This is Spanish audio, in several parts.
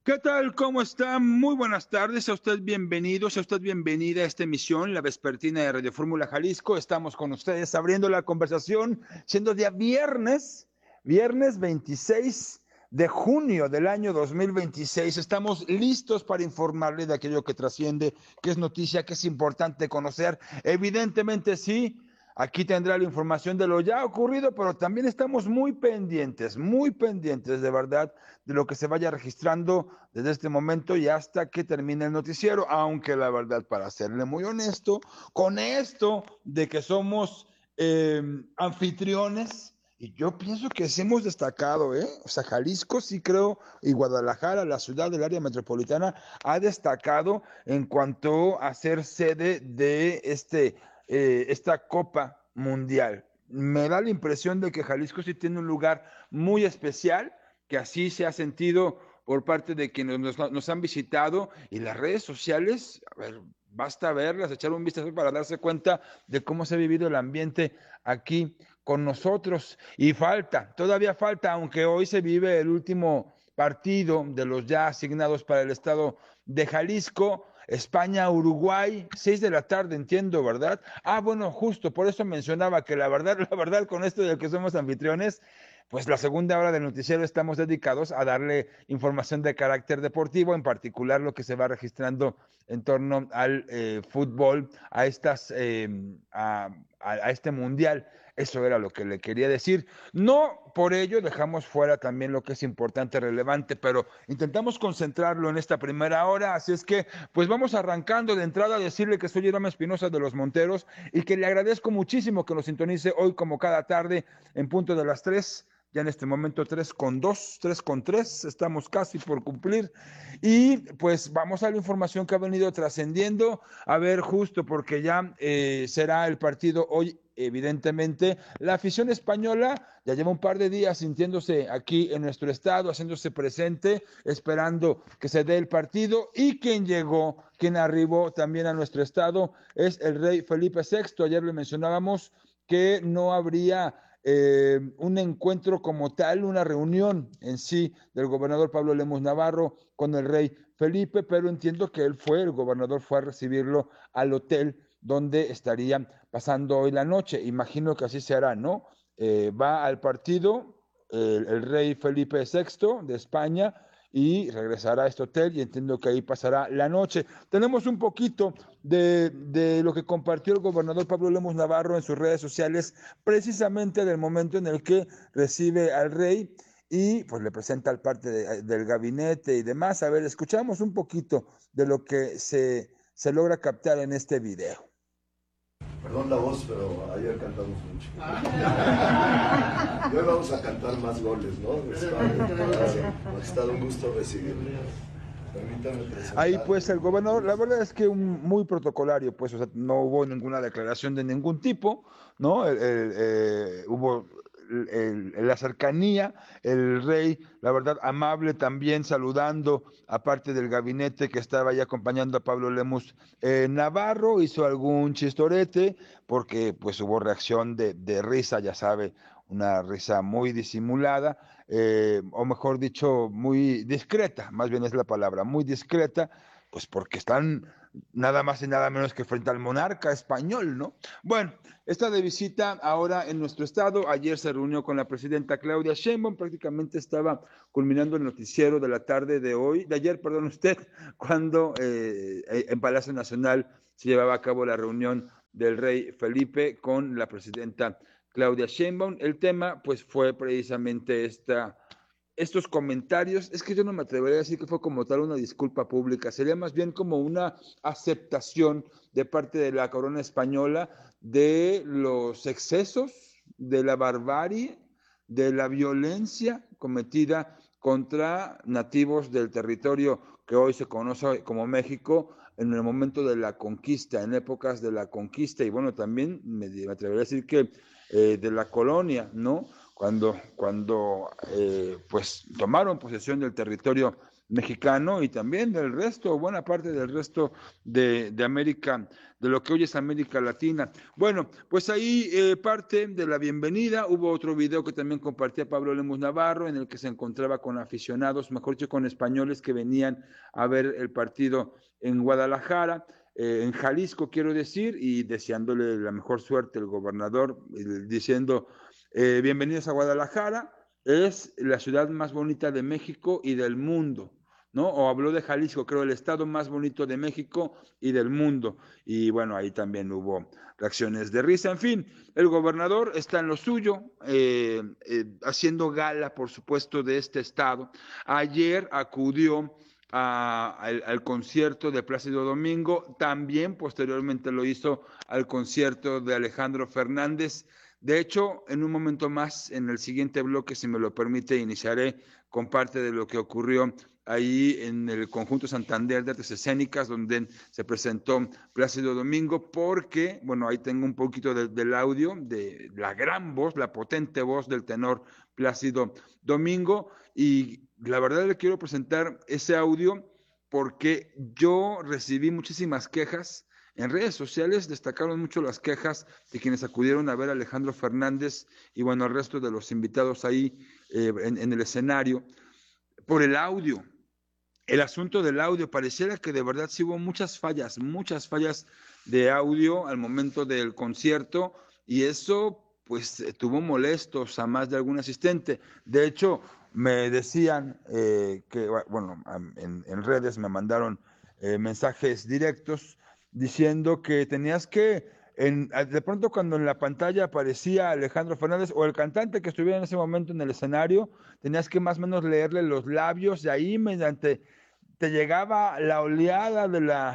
¿Qué tal? ¿Cómo está? Muy buenas tardes. A usted bienvenido, sea usted bienvenida a esta emisión, la vespertina de Radio Fórmula Jalisco. Estamos con ustedes abriendo la conversación, siendo día viernes 26 de junio del año 2026. Estamos listos para informarle de aquello que trasciende, que es noticia, que es importante conocer. Evidentemente sí. Aquí tendrá la información de lo ya ocurrido, pero también estamos muy pendientes de verdad de lo que se vaya registrando desde este momento y hasta que termine el noticiero, aunque la verdad, para serle muy honesto, con esto de que somos anfitriones, y yo pienso que sí hemos destacado, ¿eh? O sea, Jalisco sí creo, y Guadalajara, la ciudad del área metropolitana, ha destacado en cuanto a ser sede de esta Copa Mundial. Me da la impresión de que Jalisco sí tiene un lugar muy especial, que así se ha sentido por parte de quienes nos han visitado, y las redes sociales, a ver, basta verlas, echar un vistazo para darse cuenta de cómo se ha vivido el ambiente aquí con nosotros. Y todavía falta, aunque hoy se vive el último partido de los ya asignados para el estado de Jalisco. España-Uruguay, 6 de la tarde, entiendo, ¿verdad? Ah, bueno, justo, por eso mencionaba que la verdad, con esto de que somos anfitriones, pues la segunda hora del noticiero estamos dedicados a darle información de carácter deportivo, en particular lo que se va registrando en torno al fútbol, a este mundial. Eso era lo que le quería decir. No por ello dejamos fuera también lo que es importante, relevante, pero intentamos concentrarlo en esta primera hora. Así es que, pues vamos arrancando de entrada a decirle que soy Irama Espinosa de los Monteros y que le agradezco muchísimo que nos sintonice hoy como cada tarde en punto de las 3. Ya en este momento 3:2, 3:3, estamos casi por cumplir. Y pues vamos a la información que ha venido trascendiendo. A ver, justo porque ya será el partido hoy. Evidentemente, la afición española ya lleva un par de días sintiéndose aquí en nuestro estado, haciéndose presente, esperando que se dé el partido. Y quien arribó también a nuestro estado, es el rey Felipe VI. Ayer le mencionábamos que no habría un encuentro como tal, una reunión en sí del gobernador Pablo Lemus Navarro con el rey Felipe, pero entiendo que el gobernador fue a recibirlo al hotel donde estarían pasando hoy la noche. Imagino que así se hará, ¿no? Va al partido el rey Felipe VI de España y regresará a este hotel y entiendo que ahí pasará la noche. Tenemos un poquito de lo que compartió el gobernador Pablo Lemus Navarro en sus redes sociales, precisamente del momento en el que recibe al rey y pues le presenta al parte del gabinete y demás. A ver, escuchamos un poquito de lo que se logra captar en este video. Perdón la voz, pero ayer cantamos mucho. Y hoy vamos a cantar más goles, ¿no? Ha estado un gusto recibirlo. Permítame presentar. Ahí pues el gobernador, la verdad es que muy protocolario, pues, o sea, no hubo ninguna declaración de ningún tipo, ¿no? Hubo la cercanía, el rey, la verdad, amable también, saludando a parte del gabinete que estaba ahí acompañando a Pablo Lemus Navarro, hizo algún chistorete, porque pues hubo reacción de risa, ya sabe, una risa muy disimulada, o mejor dicho, muy discreta, más bien es la palabra, muy discreta, pues porque están nada más y nada menos que frente al monarca español, ¿no? Bueno, está de visita ahora en nuestro estado. Ayer se reunió con la presidenta Claudia Sheinbaum, prácticamente estaba culminando el noticiero de la tarde de ayer, perdón usted, cuando en Palacio Nacional se llevaba a cabo la reunión del rey Felipe con la presidenta Claudia Sheinbaum. El tema, pues, fue precisamente estos comentarios. Es que yo no me atrevería a decir que fue como tal una disculpa pública, sería más bien como una aceptación de parte de la corona española de los excesos, de la barbarie, de la violencia cometida contra nativos del territorio que hoy se conoce como México en el momento de la conquista, en épocas de la conquista, y bueno, también me atrevería a decir que de la colonia, ¿no? cuando pues tomaron posesión del territorio mexicano y también del resto, buena parte del resto de América, de lo que hoy es América Latina. Bueno, pues ahí parte de la bienvenida. Hubo otro video que también compartía Pablo Lemus Navarro, en el que se encontraba con aficionados, mejor dicho, con españoles que venían a ver el partido en Guadalajara. En Jalisco, quiero decir, y deseándole la mejor suerte al gobernador, diciendo, bienvenidos a Guadalajara, es la ciudad más bonita de México y del mundo, ¿no? O habló de Jalisco, creo, el estado más bonito de México y del mundo. Y bueno, ahí también hubo reacciones de risa. En fin, el gobernador está en lo suyo, haciendo gala, por supuesto, de este estado. Ayer acudió al concierto de Plácido Domingo, también posteriormente lo hizo al concierto de Alejandro Fernández. De hecho, en un momento más, en el siguiente bloque, si me lo permite, iniciaré con parte de lo que ocurrió ahí en el Conjunto Santander de Artes Escénicas, donde se presentó Plácido Domingo, porque, bueno, ahí tengo un poquito del audio, de la gran voz, la potente voz del tenor Plácido Domingo, y la verdad le quiero presentar ese audio porque yo recibí muchísimas quejas. En redes sociales destacaron mucho las quejas de quienes acudieron a ver a Alejandro Fernández y bueno, al resto de los invitados ahí en el escenario por el audio. El asunto del audio, pareciera que de verdad sí hubo muchas fallas de audio al momento del concierto y eso pues tuvo molestos a más de algún asistente. De hecho, me decían que, bueno, en redes me mandaron mensajes directos diciendo que tenías que, de pronto cuando en la pantalla aparecía Alejandro Fernández o el cantante que estuviera en ese momento en el escenario, tenías que más o menos leerle los labios y ahí mediante te llegaba la oleada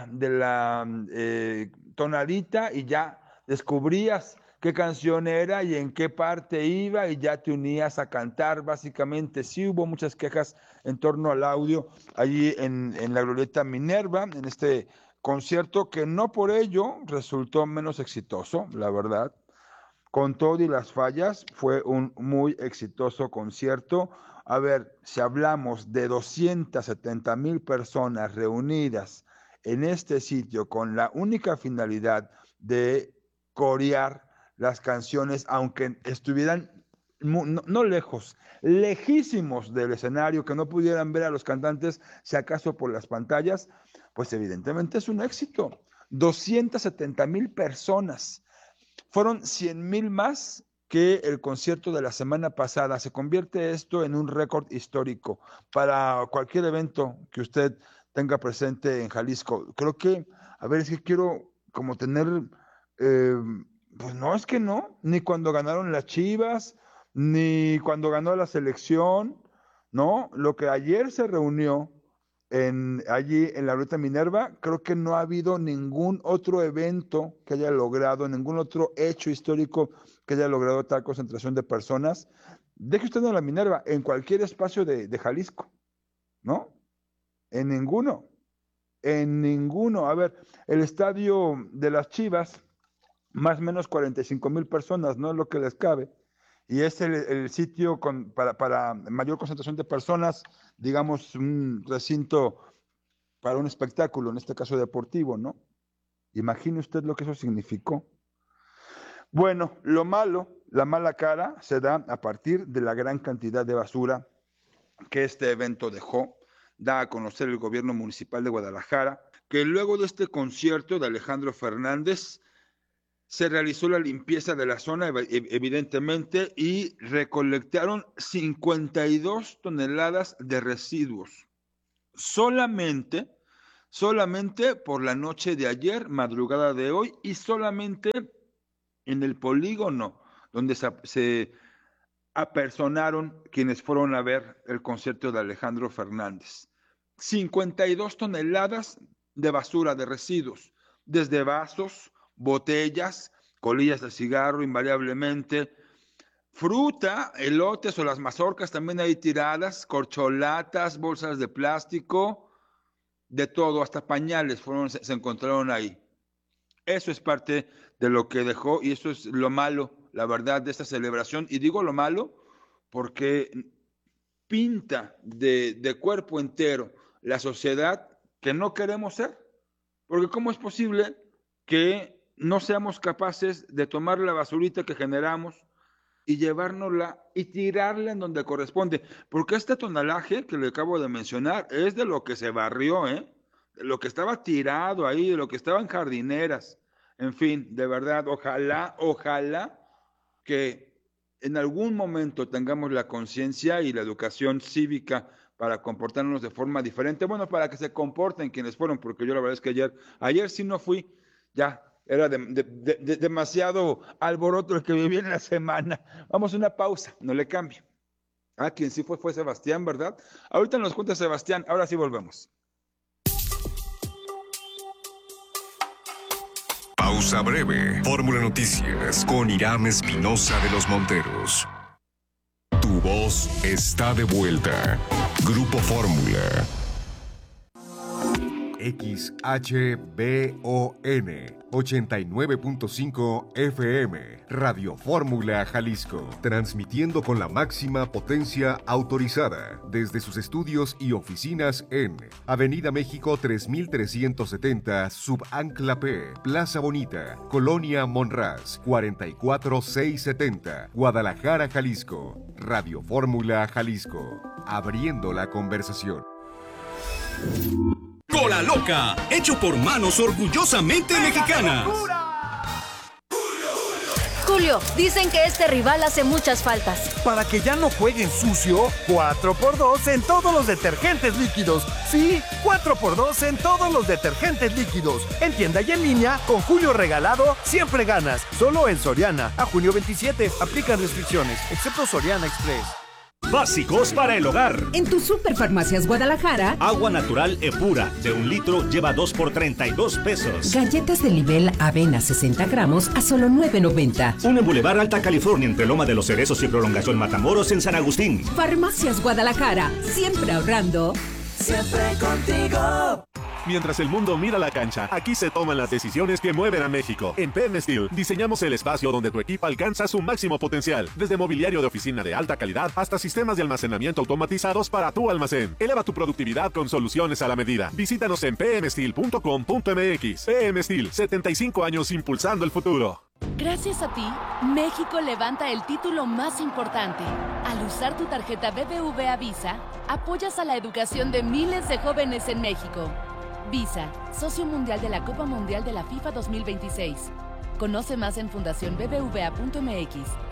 de la tonadita y ya descubrías qué canción era y en qué parte iba y ya te unías a cantar. Básicamente sí hubo muchas quejas en torno al audio allí en la Glorieta Minerva, en este concierto que no por ello resultó menos exitoso, la verdad. Con todo y las fallas, fue un muy exitoso concierto. A ver, si hablamos de 270,000 personas reunidas en este sitio con la única finalidad de corear las canciones, aunque estuvieran no lejos, lejísimos del escenario, que no pudieran ver a los cantantes, si acaso por las pantallas, pues evidentemente es un éxito. 270,000 personas. Fueron 100,000 más que el concierto de la semana pasada. Se convierte esto en un récord histórico para cualquier evento que usted tenga presente en Jalisco. Creo que, a ver, es que quiero como tener, eh, pues no, es que no, ni cuando ganaron las Chivas, ni cuando ganó la selección, ¿no? Lo que ayer se reunió allí en la Ruta Minerva, creo que no ha habido ningún otro evento que haya logrado, ningún otro hecho histórico que haya logrado tal concentración de personas. Deje usted en la Minerva, en cualquier espacio de Jalisco, ¿no? En ninguno, en ninguno. A ver, el estadio de las Chivas, más o menos 45,000 personas, no es lo que les cabe. Y es el sitio para mayor concentración de personas, digamos, un recinto para un espectáculo, en este caso deportivo, ¿no? Imagine usted lo que eso significó. Bueno, lo malo, la mala cara, se da a partir de la gran cantidad de basura que este evento dejó. Da a conocer el gobierno municipal de Guadalajara que luego de este concierto de Alejandro Fernández se realizó la limpieza de la zona, evidentemente, y recolectaron 52 toneladas de residuos. Solamente por la noche de ayer, madrugada de hoy, y solamente en el polígono donde se apersonaron quienes fueron a ver el concierto de Alejandro Fernández. 52 toneladas de basura, de residuos, desde vasos, botellas, colillas de cigarro invariablemente, fruta, elotes o las mazorcas también ahí tiradas, corcholatas, bolsas de plástico, de todo, hasta pañales se encontraron ahí. Eso es parte de lo que dejó y eso es lo malo, la verdad, de esta celebración. Y digo lo malo porque pinta de cuerpo entero la sociedad que no queremos ser. Porque ¿cómo es posible que no seamos capaces de tomar la basurita que generamos y llevárnosla y tirarla en donde corresponde? Porque este tonalaje que le acabo de mencionar es de lo que se barrió, de lo que estaba tirado ahí, de lo que estaba en jardineras. En fin, de verdad, ojalá que en algún momento tengamos la conciencia y la educación cívica para comportarnos de forma diferente. Bueno, para que se comporten quienes fueron, porque yo la verdad es que ayer sí no fui, ya era demasiado alboroto el que viví en la semana. Vamos a una pausa, no le cambie. Quien sí fue Sebastián, ¿verdad? Ahorita nos cuenta Sebastián, ahora sí volvemos. Pausa breve. Fórmula Noticias con Irán Espinosa de los Monteros. Tu voz está de vuelta. Grupo Fórmula. XHBON 89.5 FM, Radio Fórmula Jalisco, transmitiendo con la máxima potencia autorizada desde sus estudios y oficinas en Avenida México 3370, Subancla P, Plaza Bonita, Colonia Monraz, 44670, Guadalajara, Jalisco. Radio Fórmula Jalisco, abriendo la conversación. Cola Loca, hecho por manos orgullosamente mexicanas. Julio, dicen que este rival hace muchas faltas. Para que ya no jueguen sucio, 4x2 en todos los detergentes líquidos. Sí, 4x2 en todos los detergentes líquidos. En tienda y en línea, con Julio regalado, siempre ganas. Solo en Soriana. A junio 27, aplican restricciones, excepto Soriana Express. Básicos para el hogar. En tu Superfarmacias Guadalajara, agua natural Epura de 1 litro lleva 2 por 32 pesos. Galletas de nivel avena 60 gramos a solo $9.90. Un en Boulevard Alta California entre Loma de los Cerezos y Prolongación Matamoros en San Agustín. Farmacias Guadalajara, siempre ahorrando. Siempre contigo. Mientras el mundo mira la cancha, aquí se toman las decisiones que mueven a México. En PM Steel diseñamos el espacio donde tu equipo alcanza su máximo potencial. Desde mobiliario de oficina de alta calidad hasta sistemas de almacenamiento automatizados para tu almacén. Eleva tu productividad con soluciones a la medida. Visítanos en pmsteel.com.mx. PM Steel, 75 años impulsando el futuro. Gracias a ti, México levanta el título más importante. Al usar tu tarjeta BBVA Visa, apoyas a la educación de miles de jóvenes en México. Visa, socio mundial de la Copa Mundial de la FIFA 2026. Conoce más en fundacionbbva.mx.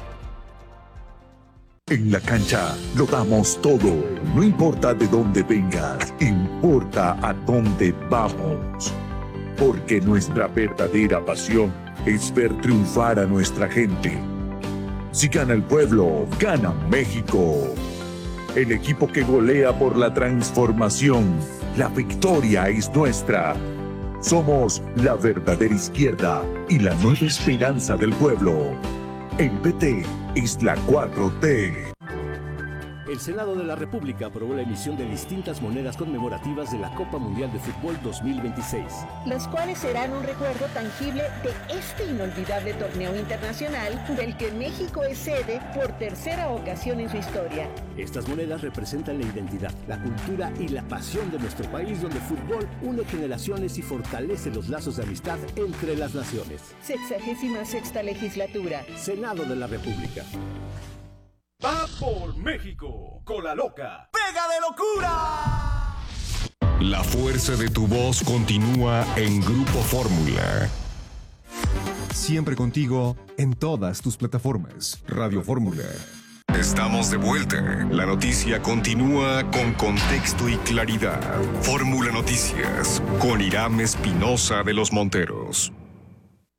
En la cancha lo damos todo. No importa de dónde vengas, importa a dónde vamos. Porque nuestra verdadera pasión es ver triunfar a nuestra gente. Si gana el pueblo, gana México. El equipo que golea por la transformación. La victoria es nuestra. Somos la verdadera izquierda y la nueva esperanza del pueblo. El PT es la 4T. El Senado de la República aprobó la emisión de distintas monedas conmemorativas de la Copa Mundial de Fútbol 2026. Las cuales serán un recuerdo tangible de este inolvidable torneo internacional del que México es sede por tercera ocasión en su historia. Estas monedas representan la identidad, la cultura y la pasión de nuestro país, donde el fútbol une generaciones y fortalece los lazos de amistad entre las naciones. 66ª legislatura. Senado de la República. ¡Va por México! ¡Cola Loca! ¡Pega de locura! La fuerza de tu voz continúa en Grupo Fórmula. Siempre contigo en todas tus plataformas. Radio Fórmula. Estamos de vuelta. La noticia continúa con contexto y claridad. Fórmula Noticias con Irán Espinosa de los Monteros.